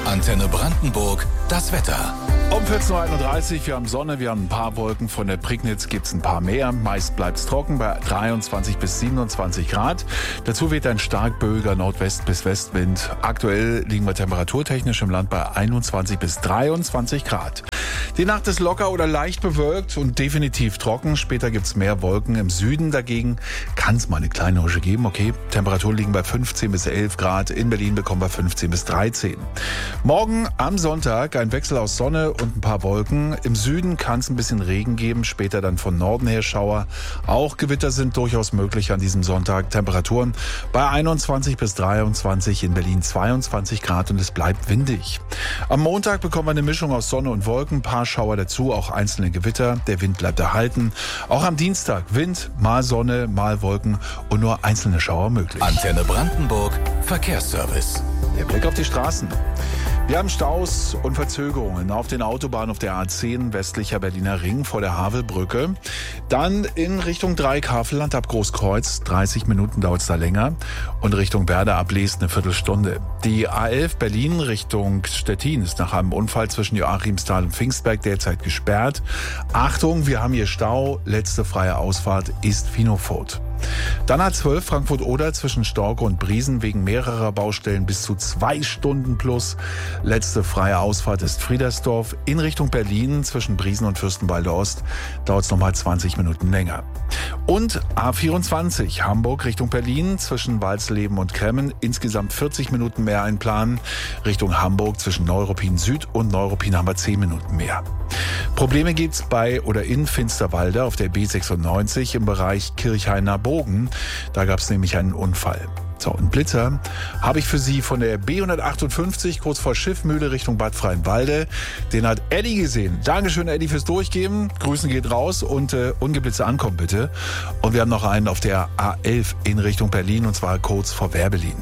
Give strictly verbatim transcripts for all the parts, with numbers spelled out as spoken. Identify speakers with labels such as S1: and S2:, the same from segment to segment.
S1: Antenne Brandenburg, das Wetter.
S2: Um vierzehn Uhr einunddreißig, wir haben Sonne, wir haben ein paar Wolken. Von der Prignitz gibt es ein paar mehr. Meist bleibt es trocken bei dreiundzwanzig bis siebenundzwanzig Grad. Dazu weht ein stark böiger Nordwest- bis Westwind. Aktuell liegen wir temperaturtechnisch im Land bei einundzwanzig bis dreiundzwanzig Grad. Die Nacht ist locker oder leicht bewölkt und definitiv trocken. Später gibt es mehr Wolken. Im Süden dagegen kann es mal eine kleine Husche geben. Okay, Temperaturen liegen bei fünfzehn bis elf Grad. In Berlin bekommen wir fünfzehn bis dreizehn. Morgen am Sonntag ein Wechsel aus Sonne und ein paar Wolken. Im Süden kann es ein bisschen Regen geben, später dann von Norden her Schauer. Auch Gewitter sind durchaus möglich an diesem Sonntag. Temperaturen bei einundzwanzig bis dreiundzwanzig, in Berlin zweiundzwanzig Grad und es bleibt windig. Am Montag bekommen wir eine Mischung aus Sonne und Wolken, ein paar Schauer dazu, auch einzelne Gewitter. Der Wind bleibt erhalten. Auch am Dienstag Wind, mal Sonne, mal Wolken und nur einzelne Schauer möglich.
S1: Antenne Brandenburg, Verkehrsservice.
S2: Der Blick auf die Straßen. Wir haben Staus und Verzögerungen auf den Autobahnen auf der A zehn westlicher Berliner Ring vor der Havelbrücke. Dann in Richtung Dreieck-Havelland ab Großkreuz, dreißig Minuten dauert es da länger. Und Richtung Werder ab Leest eine Viertelstunde. Die A elf Berlin Richtung Stettin ist nach einem Unfall zwischen Joachimsthal und Pfingstberg derzeit gesperrt. Achtung, wir haben hier Stau. Letzte freie Ausfahrt ist Finofurt. Dann A zwölf Frankfurt-Oder zwischen Storke und Briesen wegen mehrerer Baustellen bis zu zwei Stunden plus. Letzte freie Ausfahrt ist Friedersdorf. In Richtung Berlin zwischen Briesen und Fürstenwalde Ost dauert es nochmal zwanzig Minuten länger. Und A vierundzwanzig Hamburg Richtung Berlin zwischen Walsleben und Kremmen. Insgesamt vierzig Minuten mehr einplanen. Richtung Hamburg zwischen Neuruppin Süd und Neuruppin haben wir zehn Minuten mehr. Probleme gibt's bei oder in Finsterwalde auf der B sechsundneunzig im Bereich Kirchhainer Bogen. Da gab's nämlich einen Unfall. So, einen Blitzer habe ich für Sie von der B hundertachtundfünfzig kurz vor Schiffmühle Richtung Bad Freienwalde. Den hat Eddie gesehen. Dankeschön, Eddie, fürs Durchgeben. Grüßen geht raus und äh, ungeblitzte ankommen, bitte. Und wir haben noch einen auf der A elf in Richtung Berlin und zwar kurz vor Werbelin.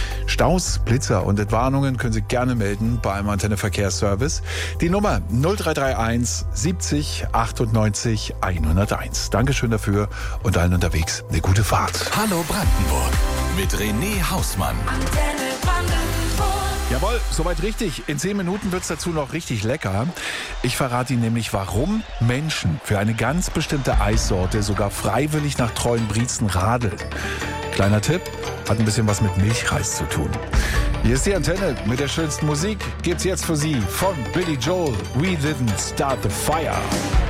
S2: Staus, Blitzer und Entwarnungen können Sie gerne melden beim Antenne Verkehrsservice. Die Nummer null drei drei eins siebzig achtundneunzig hunderteins. Dankeschön dafür und allen unterwegs eine gute Fahrt.
S1: Hallo Brandenburg mit René Hausmann.
S3: Antenne Brandenburg.
S2: Jawohl, soweit richtig. In zehn Minuten wird's dazu noch richtig lecker. Ich verrate Ihnen nämlich, warum Menschen für eine ganz bestimmte Eissorte sogar freiwillig nach Treuenbrietzen radeln. Kleiner Tipp, hat ein bisschen was mit Milchreis zu tun. Hier ist die Antenne mit der schönsten Musik. Gibt's jetzt für Sie von Billy Joel. We didn't start the fire.